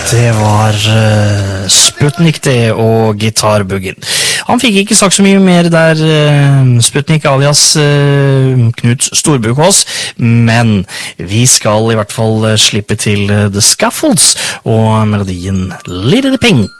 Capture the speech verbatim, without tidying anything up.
Det var uh, Sputnik det og Gitarbuggen. Han fikk ikke sagt så mye mer der, uh, Sputnik alias uh, Knut Storbukås, men vi skal i hvert fall uh, slippe til uh, The Scaffolds og melodien Little Pink.